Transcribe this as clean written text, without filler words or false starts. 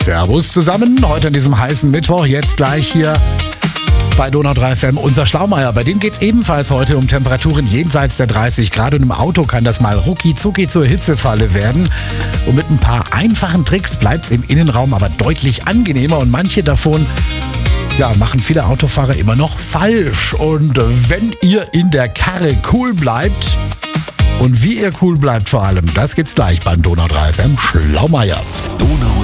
Servus zusammen, heute an diesem heißen Mittwoch, jetzt gleich hier bei Donau 3 FM unser Schlaumeier. Bei dem geht es ebenfalls heute um Temperaturen jenseits der 30 Grad und im Auto kann das mal rucki-zucki zur Hitzefalle werden. Und mit ein paar einfachen Tricks bleibt es im Innenraum aber deutlich angenehmer und manche davon machen viele Autofahrer immer noch falsch. Und wenn ihr in der Karre cool bleibt und wie ihr cool bleibt vor allem, das gibt's gleich beim Donau 3 FM Schlaumeier. Donau